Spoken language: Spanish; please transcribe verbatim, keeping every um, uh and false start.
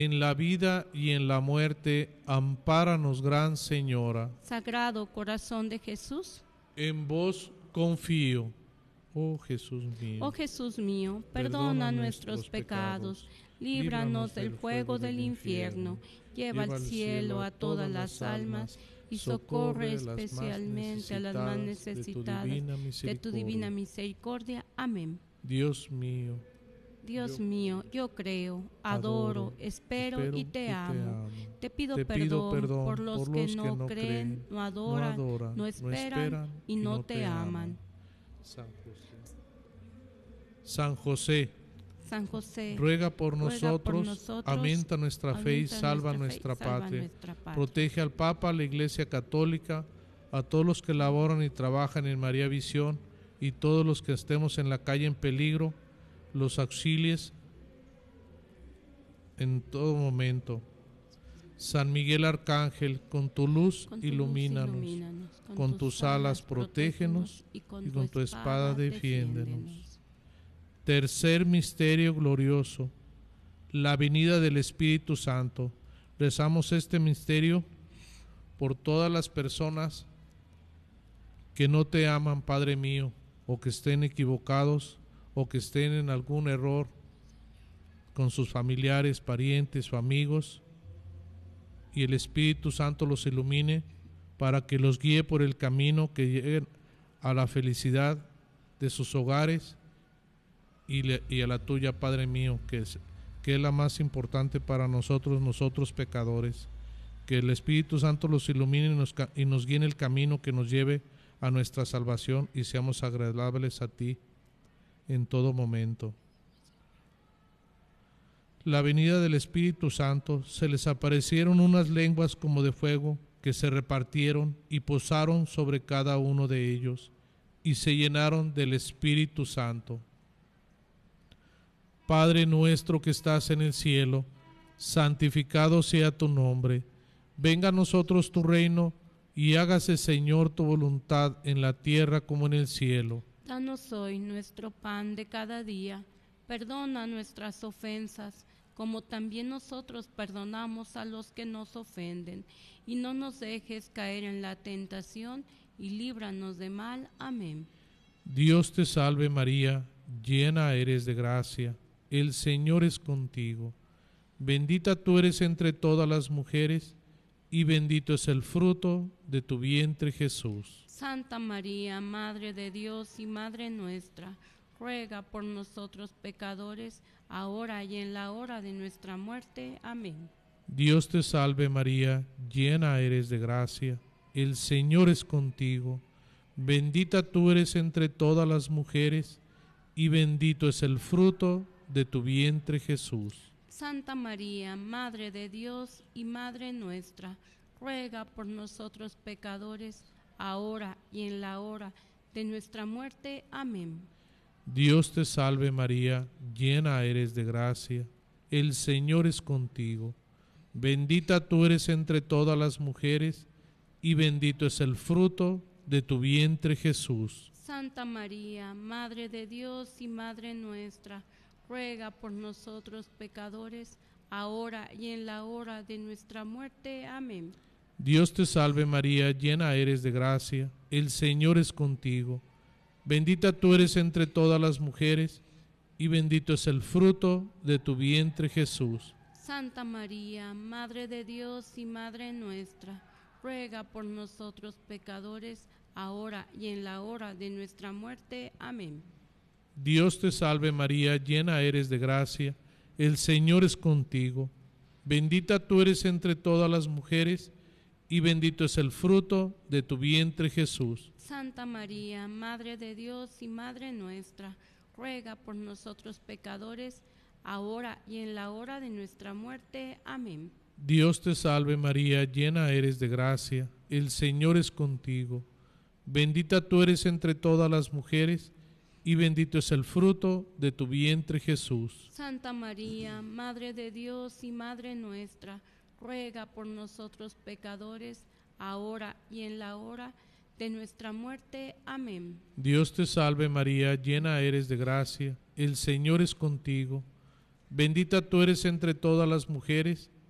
En la vida y en la muerte, ampáranos, Gran Señora. Sagrado Corazón de Jesús, En vos confío, oh Jesús mío. oh Jesús mío, perdona nuestros pecados, líbranos del fuego del infierno, lleva al cielo a todas las almas y socorre especialmente a las más necesitadas de tu divina misericordia. Amén. Dios mío, Dios Yo- mío, yo creo, adoro, adoro, espero, espero y te y te amo. amo. Te pido, Te perdón, pido perdón por los, por que, los no que no creen, creen, no adoran, no, adoran, no esperan, esperan y no te aman. San José. San José, San José, ruega por ruega nosotros, por nosotros, aumenta nuestra fe y aumenta salva nuestra nuestra fe y salva patria. nuestra patria. Protege al Papa, a la Iglesia Católica, a todos los que laboran y trabajan en María Visión y todos los que estemos en la calle en peligro, los auxilies en todo momento. San Miguel Arcángel, con tu luz Con tu ilumínanos, luz ilumínanos, con tus alas protégenos y con, y con tu espada defiéndenos. defiéndenos. Tercer misterio glorioso, la venida del Espíritu Santo. Rezamos este misterio por todas las personas que no te aman, Padre mío, o que estén equivocados, o que estén en algún error con sus familiares, parientes o amigos, y el Espíritu Santo los ilumine para que los guíe por el camino que lleguen a la felicidad de sus hogares y, le, y a la tuya, Padre mío, que es, que es la más importante para nosotros, nosotros pecadores. Que el Espíritu Santo los ilumine y nos, y nos guíe en el camino que nos lleve a nuestra salvación y seamos agradables a ti en todo momento. La venida del Espíritu Santo, se les aparecieron unas lenguas como de fuego que se repartieron y posaron sobre cada uno de ellos y se llenaron del Espíritu Santo. Padre nuestro que estás en el cielo, santificado sea tu nombre. Venga a nosotros tu reino y hágase, Señor, tu voluntad en la tierra como en el cielo. Danos hoy nuestro pan de cada día. Perdona nuestras ofensas, como también nosotros perdonamos a los que nos ofenden. Y no nos dejes caer en la tentación, y líbranos de mal. Amén. Dios te salve María, llena eres de gracia, el Señor es contigo. Bendita tú eres entre todas las mujeres, y bendito es el fruto de tu vientre, Jesús. Santa María, Madre de Dios y Madre nuestra, ruega por nosotros pecadores, ahora y en la hora de nuestra muerte. Amén. Dios te salve María, llena eres de gracia, el Señor es contigo. Bendita tú eres entre todas las mujeres, y bendito es el fruto de tu vientre, Jesús. Santa María, Madre de Dios y Madre nuestra, ruega por nosotros pecadores, ahora y en la hora de nuestra muerte. Amén. Dios te salve María, llena eres de gracia, el Señor es contigo. Bendita tú eres entre todas las mujeres, y bendito es el fruto de tu vientre, Jesús. Santa María, Madre de Dios y Madre nuestra, ruega por nosotros pecadores, ahora y en la hora de nuestra muerte. Amén. Dios te salve María, llena eres de gracia, el Señor es contigo. Bendita tú eres entre todas las mujeres, y bendito es el fruto de tu vientre, Jesús. Santa María, Madre de Dios y Madre nuestra, ruega por nosotros pecadores, ahora y en la hora de nuestra muerte. Amén. Dios te salve María, llena eres de gracia, el Señor es contigo. Bendita tú eres entre todas las mujeres, y bendito es el fruto de tu vientre, Jesús. Santa María, Madre de Dios y Madre nuestra, ruega por nosotros pecadores, ahora y en la hora de nuestra muerte. Amén. Dios te salve María, llena eres de gracia, el Señor es contigo. Bendita tú eres entre todas las mujeres, y bendito es el fruto de tu vientre, Jesús. Santa María, Madre de Dios y Madre nuestra, ruega por nosotros pecadores, ahora y en la hora de nuestra muerte. Amén. Dios te salve María, llena eres de gracia, el Señor es contigo. Bendita tú eres entre todas las mujeres,